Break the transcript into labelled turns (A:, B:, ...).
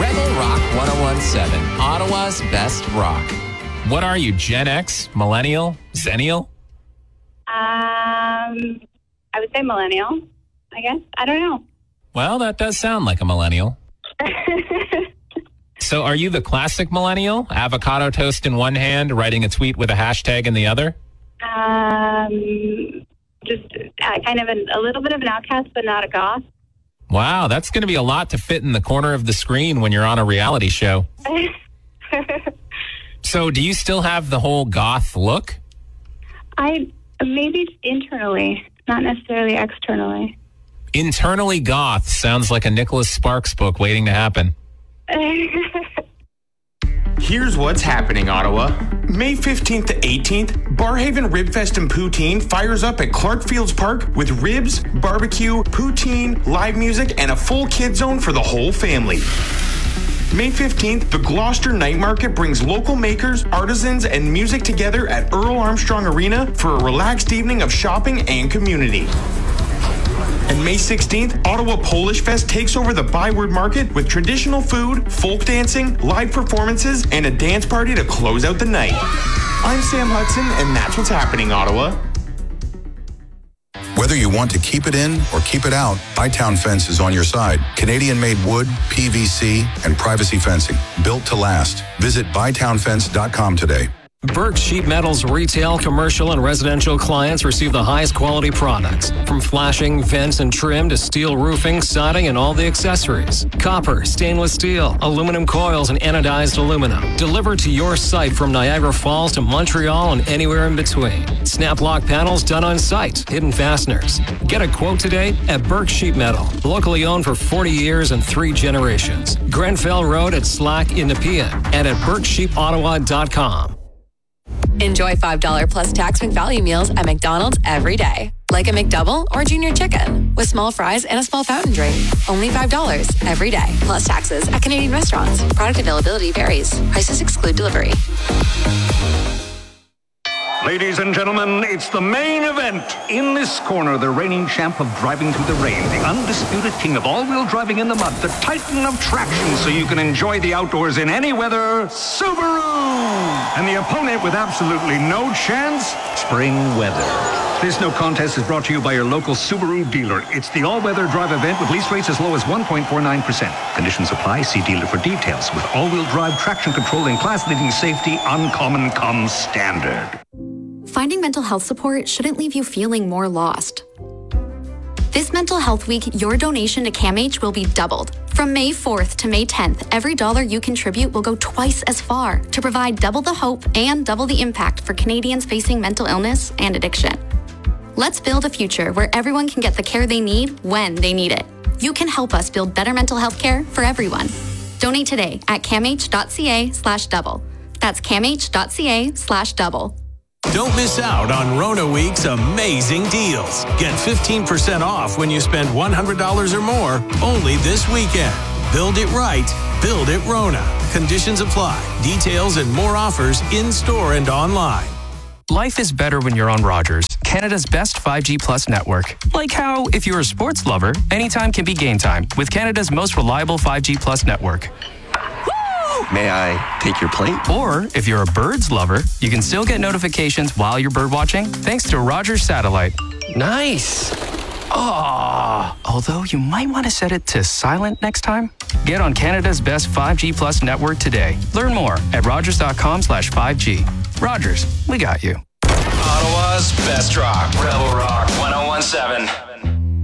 A: Rebel Rock 1017, Ottawa's best rock. What are you, Gen X, Millennial, Zennial?
B: I would say millennial, I guess. I don't know.
A: Well, that does sound like a millennial. So are you the classic millennial? Avocado toast in one hand, writing a tweet with a hashtag in the other?
B: Just kind of a little bit of an outcast, but not a goth.
A: Wow, that's going to be a lot to fit in the corner of the screen when you're on a reality show. So do you still have the whole goth look?
B: Maybe internally, not necessarily externally.
A: Internally goth sounds like a Nicholas Sparks book waiting to happen.
C: Here's what's happening, Ottawa. May 15th to 18th, Barhaven Ribfest and Poutine fires up at Clark Fields Park with ribs, barbecue, poutine, live music, and a full kid zone for the whole family. May 15th, the Gloucester Night Market brings local makers, artisans, and music together at Earl Armstrong Arena for a relaxed evening of shopping and community. And May 16th, Ottawa Polish Fest takes over the Byward Market with traditional food, folk dancing, live performances, and a dance party to close out the night. I'm Sam Hudson, and that's what's happening, Ottawa.
D: Whether you want to keep it in or keep it out, Bytown Fence is on your side. Canadian-made wood, PVC, and privacy fencing, built to last. Visit bytownfence.com today.
E: Burke Sheet Metal's retail, commercial, and residential clients receive the highest quality products. From flashing, vents, and trim to steel roofing, siding, and all the accessories. Copper, stainless steel, aluminum coils, and anodized aluminum. Delivered to your site from Niagara Falls to Montreal and anywhere in between. Snap lock panels done on site. Hidden fasteners. Get a quote today at Burke Sheet Metal. Locally owned for 40 years and 3 generations. Grenfell Road at Slack in Nepean and at BurkeSheepOttawa.com.
F: Enjoy $5 plus tax McValue meals at McDonald's every day. Like a McDouble or Junior Chicken with small fries and a small fountain drink. Only $5 every day, plus taxes at Canadian restaurants. Product availability varies. Prices exclude delivery.
G: Ladies and gentlemen, it's the main event. In this corner, the reigning champ of driving through the rain, the undisputed king of all-wheel driving in the mud, the titan of traction so you can enjoy the outdoors in any weather, Subaru! And the opponent with absolutely no chance, spring weather. This no contest is brought to you by your local Subaru dealer. It's the all-weather drive event with lease rates as low as 1.49%. Conditions apply. See dealer for details. With all-wheel drive traction control and class-leading safety, uncommon comes standard.
H: Finding mental health support shouldn't leave you feeling more lost. This Mental Health Week, your donation to CAMH will be doubled. From May 4th to May 10th, every dollar you contribute will go twice as far to provide double the hope and double the impact for Canadians facing mental illness and addiction. Let's build a future where everyone can get the care they need when they need it. You can help us build better mental health care for everyone. Donate today at camh.ca/double. That's camh.ca/double.
I: Don't miss out on Rona Week's amazing deals. Get 15% off when you spend $100 or more only this weekend. Build it right. Build it Rona. Conditions apply. Details and more offers in-store and online.
J: Life is better when you're on Rogers, Canada's best 5G Plus network. Like how, if you're a sports lover, anytime can be game time with Canada's most reliable 5G Plus network.
K: May I take your plate?
J: Or, if you're a birds lover, you can still get notifications while you're bird watching thanks to Rogers Satellite.
K: Nice.
J: Although you might want to set it to silent next time. Get on Canada's best 5G Plus network today. Learn more at rogers.com/5G. Rogers, we got you.
I: Ottawa's best rock, Rebel Rock 1017.